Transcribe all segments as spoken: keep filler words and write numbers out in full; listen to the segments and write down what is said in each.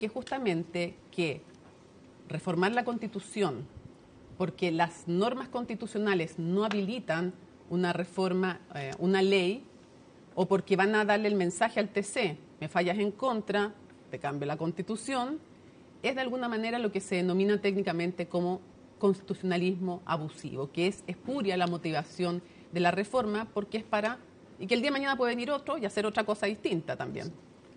que justamente que reformar la Constitución porque las normas constitucionales no habilitan una reforma, eh, una ley, o porque van a darle el mensaje al T C, me fallas en contra, te cambio la Constitución, es de alguna manera lo que se denomina técnicamente como constitucionalismo abusivo, que es espuria la motivación de la reforma porque es para, y que el día de mañana puede venir otro y hacer otra cosa distinta también.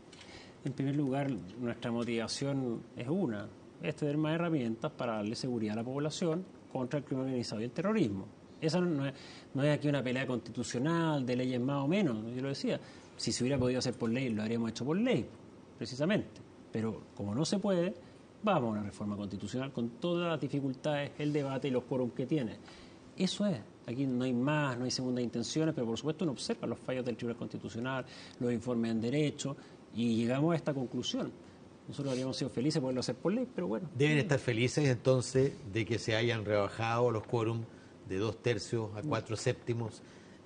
En primer lugar, nuestra motivación es una, es tener más herramientas para darle seguridad a la población contra el crimen organizado y el terrorismo. Esa no es, no es aquí una pelea constitucional, de leyes más o menos, yo lo decía, si se hubiera podido hacer por ley, lo habríamos hecho por ley, precisamente, pero como no se puede, vamos a una reforma constitucional con todas las dificultades, el debate y los quórums que tiene. Eso es. Aquí no hay más, no hay segundas intenciones, pero por supuesto uno observa los fallos del Tribunal Constitucional, los informes en derecho, y llegamos a esta conclusión. Nosotros habríamos sido felices de poderlo hacer por ley, pero bueno. Deben estar felices entonces de que se hayan rebajado los quórums de dos tercios a cuatro séptimos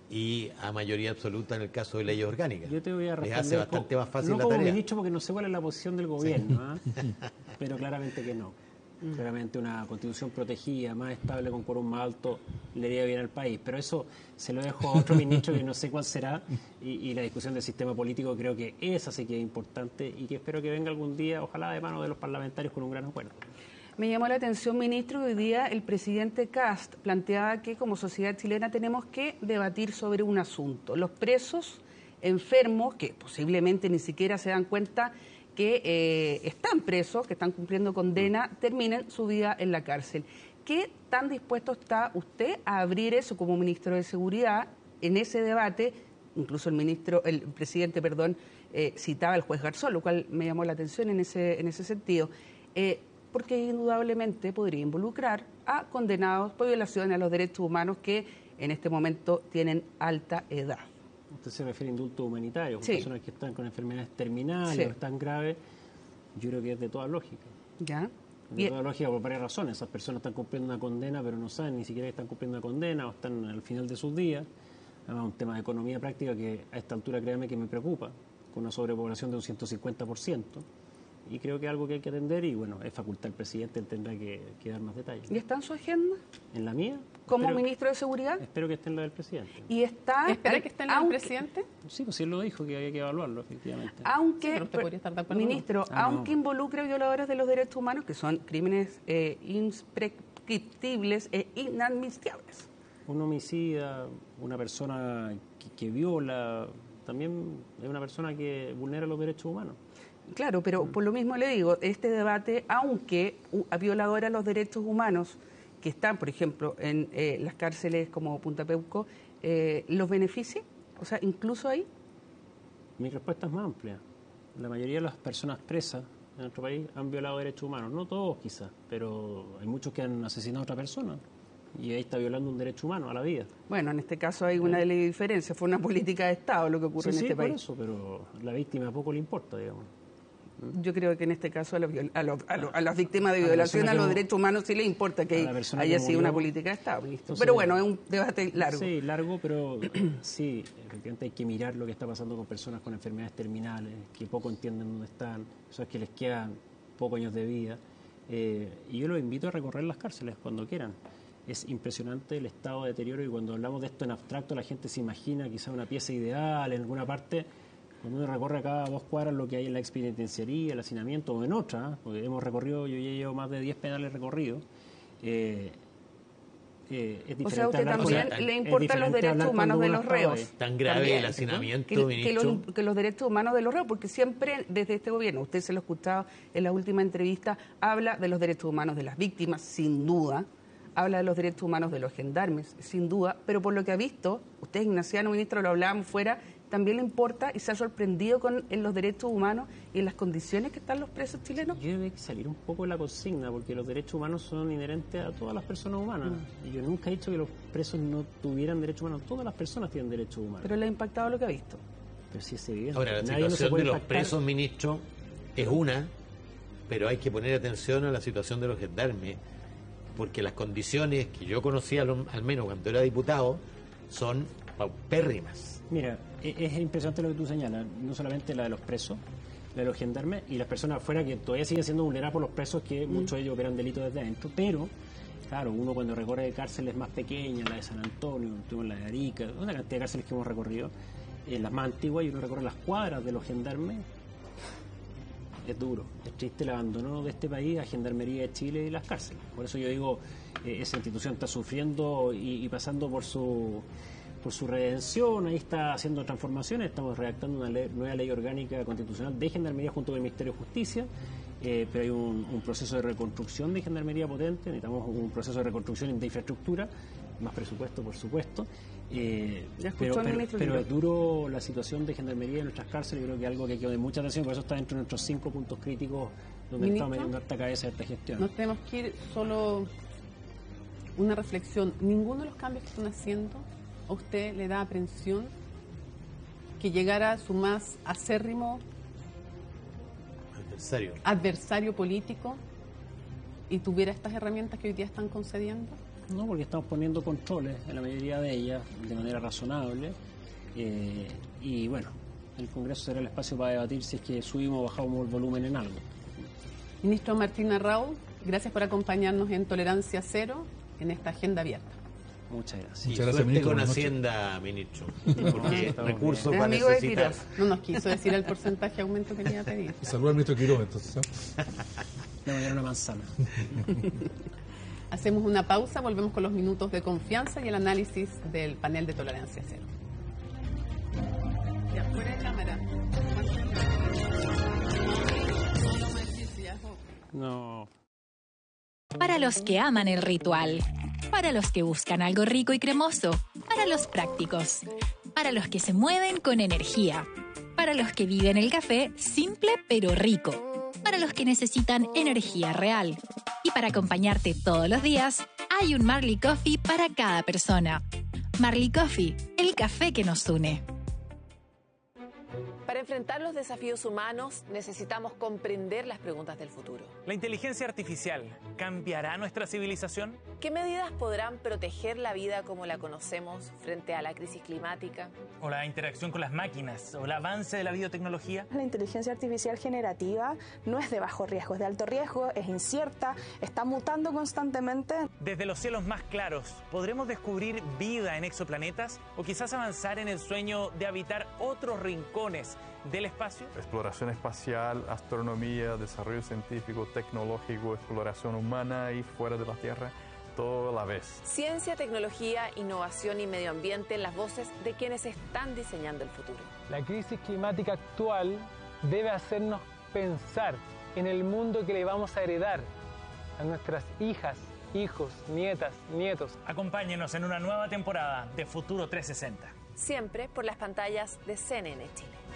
y a mayoría absoluta en el caso de leyes orgánicas. Yo te voy a responder. Les hace bastante más fácil no la tarea. No como ministro, porque no sé cuál es la posición del gobierno, sí. ¿eh? Pero claramente que no. Claramente una constitución protegida, más estable, con quórum más alto, le iría bien al país. Pero eso se lo dejo a otro ministro que no sé cuál será. Y, y la discusión del sistema político creo que esa sí que es importante y que espero que venga algún día, ojalá de mano de los parlamentarios, con un gran acuerdo. Me llamó la atención, ministro, que hoy día el presidente Kast planteaba que como sociedad chilena tenemos que debatir sobre un asunto. Los presos enfermos, que posiblemente ni siquiera se dan cuenta que eh, están presos, que están cumpliendo condena, terminen su vida en la cárcel. ¿Qué tan dispuesto está usted a abrir eso como ministro de Seguridad en ese debate? Incluso el ministro, el presidente, perdón, eh, citaba al juez Garzón, lo cual me llamó la atención en ese, en ese sentido. Eh, porque indudablemente podría involucrar a condenados por violación a los derechos humanos que en este momento tienen alta edad. Usted se refiere a indulto humanitario, sí. Personas que están con enfermedades terminales, sí. O están graves. Yo creo que es de toda lógica. ¿Ya? De y... toda lógica por varias razones. Esas personas están cumpliendo una condena, pero no saben ni siquiera que están cumpliendo una condena o están al final de sus días. Además, un tema de economía práctica que a esta altura, créame, que me preocupa, con una sobrepoblación de un ciento cincuenta por ciento. Y creo que es algo que hay que atender y, bueno, es facultad del presidente, él tendrá que, que dar más detalles. ¿Y está en su agenda? ¿En la mía? ¿Como espero, ministro de Seguridad? Espero que esté en la del presidente. ¿Y está? ¿Espera que esté en la del presidente? Sí, pues él lo dijo, que había que evaluarlo, efectivamente. Aunque, sí, pero usted podría estar de acuerdo, ministro, ah, aunque no. involucre violadores de los derechos humanos, que son crímenes eh, imprescriptibles e inadmisibles. Un homicida, una persona que, que viola, también es una persona que vulnera los derechos humanos. Claro, pero por lo mismo le digo, este debate, aunque a violadores a los derechos humanos que están, por ejemplo, en eh, las cárceles como Punta Peuco, eh, ¿los beneficia? O sea, incluso ahí. Mi respuesta es más amplia. La mayoría de las personas presas en nuestro país han violado derechos humanos. No todos, quizás, pero hay muchos que han asesinado a otra persona. Y ahí está violando un derecho humano a la vida. Bueno, en este caso hay una ley de diferencia. Fue una política de Estado lo que ocurre sí, en este sí, país. Sí, por eso, pero la víctima poco le importa, digamos. Yo creo que en este caso a, los, a, los, a, los, a las víctimas de violación a, a los derechos humanos sí les importa que haya que sido una política de Estado. Entonces, pero bueno, es un debate largo. Sí, largo, pero sí, efectivamente hay que mirar lo que está pasando con personas con enfermedades terminales, que poco entienden dónde están, personas que les quedan pocos años de vida. Eh, y yo los invito a recorrer las cárceles cuando quieran. Es impresionante el estado de deterioro y cuando hablamos de esto en abstracto la gente se imagina quizá una pieza ideal en alguna parte. Cuando uno recorre cada dos cuadras lo que hay en la expenitenciaría, el hacinamiento o en otra, ¿eh? Porque hemos recorrido, yo ya llevo más de diez penales recorridos, eh, eh, es diferente. O sea, a usted hablar, también o sea, le importan los derechos humanos de los reos. Tan grave también, el hacinamiento, que, ministro. Que, lo, que los derechos humanos de los reos, porque siempre desde este gobierno, usted se lo ha escuchado en la última entrevista, habla de los derechos humanos de las víctimas, sin duda, habla de los derechos humanos de los gendarmes, sin duda, pero por lo que ha visto, usted, Ignaciano, ministro, lo hablábamos fuera, también le importa y se ha sorprendido con en los derechos humanos y en las condiciones que están los presos chilenos. Yo debe salir un poco de la consigna, porque los derechos humanos son inherentes a todas las personas humanas. Mm. Y yo nunca he dicho que los presos no tuvieran derechos humanos. Todas las personas tienen derechos humanos. Pero le ha impactado lo que ha visto. Pero sí es evidente. Ahora, la Nadie situación no se de los impactar. presos, ministro, es una, pero hay que poner atención a la situación de los gendarmes, porque las condiciones que yo conocía, al menos cuando era diputado, son paupérrimas. Mira, es impresionante lo que tú señalas, no solamente la de los presos, de los gendarmes y las personas afuera que todavía siguen siendo vulneradas por los presos, que mm. muchos de ellos operan delitos desde adentro, pero claro, uno cuando recorre cárceles más pequeñas, la de San Antonio, la de Arica, una cantidad de cárceles que hemos recorrido, eh, las más antiguas, y uno recorre las cuadras de los gendarmes, es duro, es triste el abandono de este país a Gendarmería de Chile y las cárceles. Por eso yo digo, eh, esa institución está sufriendo y, y pasando por su por su redención, ahí está haciendo transformaciones, estamos redactando una ley, nueva ley orgánica constitucional de Gendarmería junto con el Ministerio de Justicia, eh, pero hay un, un proceso de reconstrucción de Gendarmería potente, necesitamos un proceso de reconstrucción de infraestructura, más presupuesto, por supuesto, eh, pero, pero, pero es duro la situación de Gendarmería en nuestras cárceles, yo creo que es algo que quedó de mucha atención, por eso está dentro de nuestros cinco puntos críticos donde Ministro, estamos metiendo esta cabeza de esta gestión. Nos tenemos que ir solo una reflexión, ninguno de los cambios que están haciendo a usted le da aprensión que llegara su más acérrimo adversario. adversario político y tuviera estas herramientas que hoy día están concediendo? No, porque estamos poniendo controles en la mayoría de ellas de manera razonable eh, y bueno, el Congreso será el espacio para debatir si es que subimos o bajamos el volumen en algo. Ministro Martín Arrau, gracias por acompañarnos en Tolerancia Cero en esta agenda abierta. Muchas gracias. Y Muchas gracias, suerte ministro. con Buenas Hacienda, ministro. Porque No, recursos bien. va a Es amigo de necesitar. Quirós. No nos quiso decir el porcentaje de aumento que le iba a pedir. Saludos al ministro Quiroga, entonces. ¿eh? Le voy a dar una manzana. Hacemos una pausa, volvemos con los minutos de confianza y el análisis del panel de Tolerancia Cero. Ya, fuera de cámara. No. Para los que aman el ritual, para los que buscan algo rico y cremoso, para los prácticos, para los que se mueven con energía, para los que viven el café simple pero rico, para los que necesitan energía real. Y para acompañarte todos los días, hay un Marley Coffee para cada persona. Marley Coffee, el café que nos une. Para enfrentar los desafíos humanos necesitamos comprender las preguntas del futuro. ¿La inteligencia artificial cambiará nuestra civilización? ¿Qué medidas podrán proteger la vida como la conocemos frente a la crisis climática? ¿O la interacción con las máquinas? ¿O el avance de la biotecnología? La inteligencia artificial generativa no es de bajo riesgo, es de alto riesgo, es incierta, está mutando constantemente. Desde los cielos más claros, ¿podremos descubrir vida en exoplanetas? ¿O quizás avanzar en el sueño de habitar otros rincones del espacio? Exploración espacial, astronomía, desarrollo científico, tecnológico, exploración humana y fuera de la Tierra, todo a la vez. Ciencia, tecnología, innovación y medio ambiente, las voces de quienes están diseñando el futuro. La crisis climática actual debe hacernos pensar en el mundo que le vamos a heredar a nuestras hijas, hijos, nietas, nietos. Acompáñenos en una nueva temporada de Futuro trescientos sesenta. Siempre por las pantallas de C N N Chile.